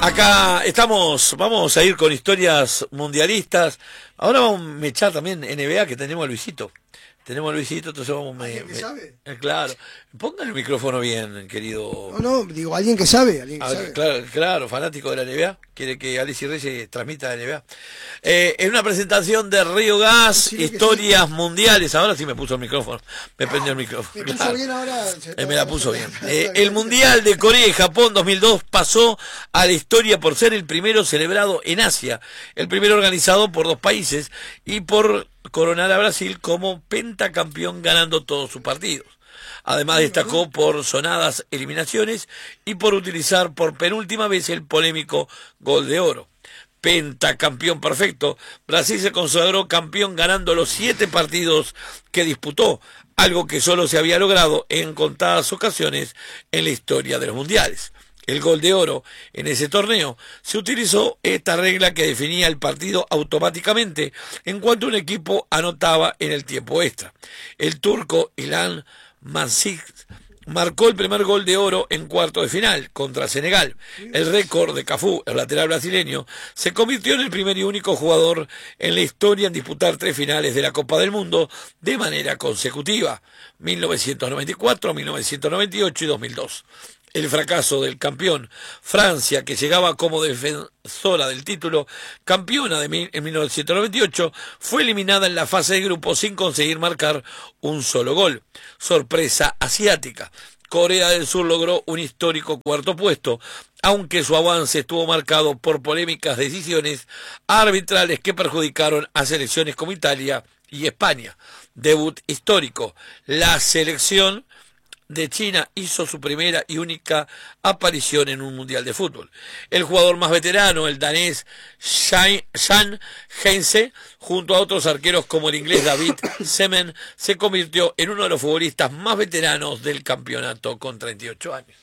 Acá estamos, vamos a ir con historias mundialistas. Ahora vamos a mechar también NBA, que tenemos a Luisito. Entonces vamos a... ¿Alguien que sabe? Claro. Pongan el micrófono bien, querido. No, digo, alguien que sabe. Claro, fanático de la NBA. Quiere que Alicia Reyes transmita la NBA. En una presentación de Río Gas, sí, historias mundiales. Ahora sí me puso el micrófono. Me prendió el micrófono. Me puso bien ahora. Me la puso bien. El Mundial de Corea y Japón 2002 pasó a la historia por ser el primero celebrado en Asia. El primero organizado por dos países y por coronar a Brasil como pentacampeón ganando todos sus partidos. Además destacó por sonadas eliminaciones y por utilizar por penúltima vez el polémico gol de oro. Pentacampeón perfecto, Brasil se consagró campeón ganando los 7 partidos que disputó, algo que solo se había logrado en contadas ocasiones en la historia de los mundiales. El gol de oro en ese torneo se utilizó esta regla que definía el partido automáticamente en cuanto un equipo anotaba en el tiempo extra. El turco Ilan Mansik marcó el primer gol de oro en cuarto de final contra Senegal. El récord de Cafú, el lateral brasileño, se convirtió en el primer y único jugador en la historia en disputar 3 finales de la Copa del Mundo de manera consecutiva: 1994, 1998 y 2002. El fracaso del campeón, Francia, que llegaba como defensora del título, campeona en 1998, fue eliminada en la fase de grupos sin conseguir marcar un solo gol. Sorpresa asiática. Corea del Sur logró un histórico cuarto puesto, aunque su avance estuvo marcado por polémicas decisiones arbitrales que perjudicaron a selecciones como Italia y España. Debut histórico. La selección de China hizo su primera y única aparición en un mundial de fútbol. El jugador más veterano, el danés Jan Heinze, junto a otros arqueros como el inglés David Seaman, se convirtió en uno de los futbolistas más veteranos del campeonato con 38 años.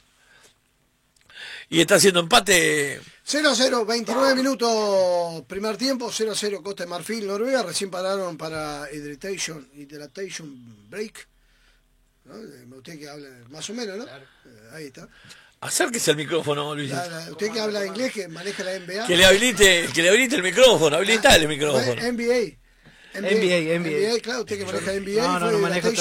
Y está haciendo empate. 0-0, 29 minutos primer tiempo, 0-0 Costa de Marfil, Noruega. Recién pararon para Hydratation Break. ¿No? Usted que habla más o menos, ¿no? Claro. Ahí está. Acérquese al micrófono, Luis. Usted que habla inglés, que maneja la NBA. Que le habilite el micrófono, habilita el micrófono. NBA, claro, usted que maneja la NBA. No manejo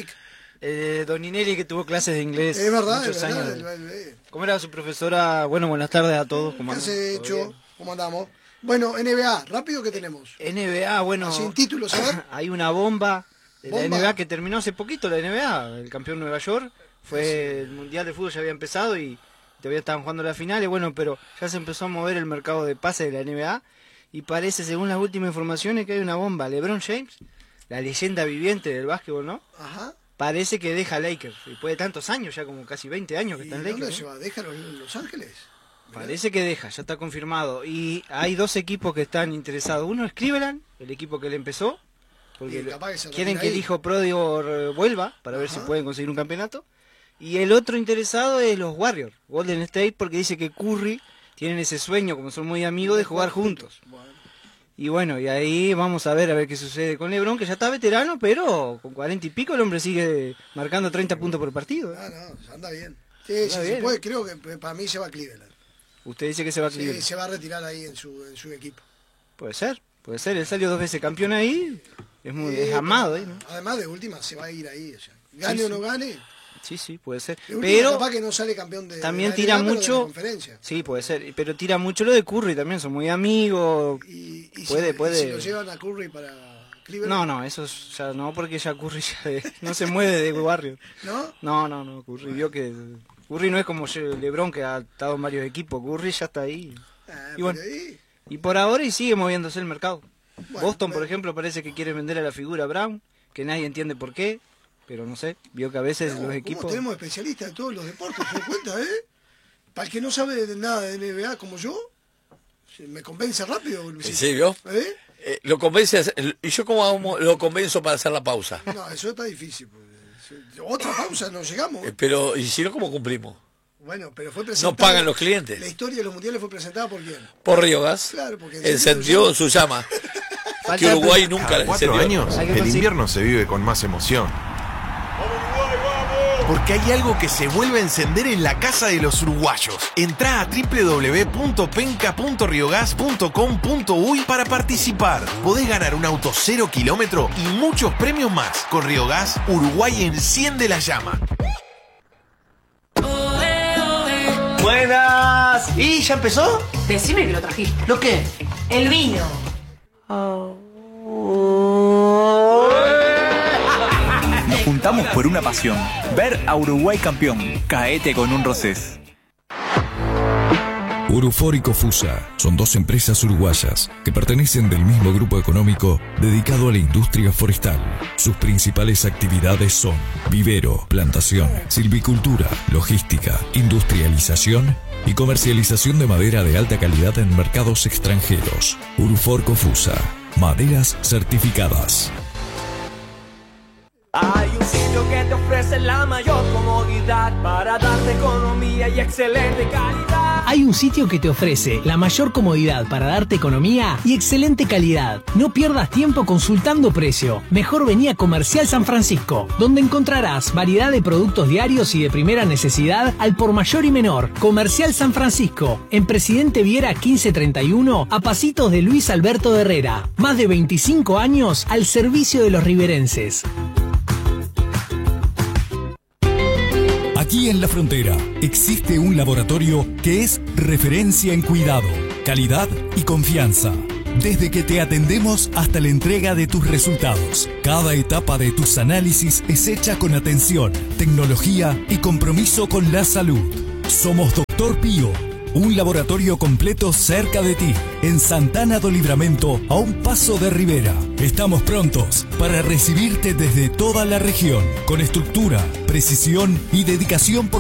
Break. Doninelli, que tuvo clases de inglés. Es verdad, muchos años. ¿Cómo era su profesora? Bueno, buenas tardes a todos. ¿Qué has hecho? ¿Cómo andamos? Bueno, NBA, rápido, ¿qué tenemos? NBA, bueno. Sin títulos, a ver. Hay una bomba. La NBA que terminó hace poquito, la NBA, el campeón Nueva York, fue el Mundial de Fútbol, ya había empezado y todavía estaban jugando las finales, bueno, pero ya se empezó a mover el mercado de pases de la NBA y parece, según las últimas informaciones, que hay una bomba. LeBron James, la leyenda viviente del básquetbol, ¿no? Ajá. Parece que deja Lakers, después de tantos años, ya como casi 20 años que está en Lakers. ¿Dónde se va? ¿Deja Los Ángeles? Parece que deja, ya está confirmado. Y hay 2 equipos que están interesados. Uno es Cleveland, el equipo que le empezó, porque quieren que el hijo pródigo vuelva para ver si pueden conseguir un campeonato. Y el otro interesado es los Warriors, Golden State, porque dice que Curry tienen ese sueño, como son muy amigos, de jugar juntos. Y bueno, y ahí vamos a ver qué sucede con LeBron, que ya está veterano, pero con 40 y pico el hombre sigue marcando 30 puntos por partido. No, anda bien. Sí, se puede, creo que para mí se va a Cleveland. ¿Usted dice que se va a Cleveland? Sí, se va a retirar ahí en su equipo. Puede ser, él salió 2 veces campeón ahí. Es amado ahí, ¿no? Además, de última se va a ir ahí, o sea, gane o no gane. Sí, puede ser. Pero capaz que no sale campeón también de tira NBA, mucho. de la conferencia. Sí, puede ser, pero tira mucho lo de Curry también, son muy amigos. Y puede. Si lo llevan a Curry para Cleveland. No, eso ya no, porque ya Curry ya no se mueve de barrio. ¿No? No, Curry vio que Curry no es como LeBron, que ha estado en varios equipos. Curry ya está ahí. Y bueno, y por ahora y sigue moviéndose el mercado. Bueno, Boston, por ejemplo, parece que quiere vender a la figura Brown, que nadie entiende por qué, pero no sé, vio que a veces los equipos... Tenemos especialistas de todos los deportes, ¿se da cuenta, Para el que no sabe de nada de NBA como yo, me convence rápido, Luisito. ¿Sí, vio? Lo convence, ¿y yo cómo lo convenzo para hacer la pausa? No, eso está difícil. Otra pausa, no llegamos. Pero, ¿y si no, cómo cumplimos? Bueno, pero fue presentado. No pagan los clientes. La historia de los mundiales fue presentada por quién? Por Río Gas. Claro, porque encendió su llama. Que Uruguay nunca la encendió. 4 años, el invierno se vive con más emoción. ¡Vamos, Uruguay, vamos! porque hay algo que se vuelve a encender en la casa de los uruguayos. Entrá a www.penca.riogas.com.uy para participar. Podés ganar un auto 0 kilómetro y muchos premios más. Con Riogas, Uruguay enciende la llama. Buenas. ¿Y ya empezó? Decime que lo trajiste. ¿Lo qué? El vino. Nos juntamos por una pasión. Ver a Uruguay campeón. Caete con un Rosés. Urufor y Cofusa son dos empresas uruguayas que pertenecen del mismo grupo económico dedicado a la industria forestal. Sus principales actividades son vivero, plantación, silvicultura, logística, industrialización y comercialización de madera de alta calidad en mercados extranjeros. Urufor Cofusa, maderas certificadas. Hay un sitio que te ofrece la mayor comodidad para darte economía y excelente calidad. Hay un sitio que te ofrece la mayor comodidad para darte economía y excelente calidad. No pierdas tiempo consultando precio. Mejor vení a Comercial San Francisco, donde encontrarás variedad de productos diarios y de primera necesidad al por mayor y menor. Comercial San Francisco, en Presidente Viera 1531, a pasitos de Luis Alberto Herrera. Más de 25 años al servicio de los riverenses. Aquí en La Frontera existe un laboratorio que es referencia en cuidado, calidad y confianza. Desde que te atendemos hasta la entrega de tus resultados, cada etapa de tus análisis es hecha con atención, tecnología y compromiso con la salud. Somos Dr. Pío, un laboratorio completo cerca de ti, en Santana do Livramento, a un paso de Rivera. Estamos prontos para recibirte desde toda la región, con estructura, precisión y dedicación por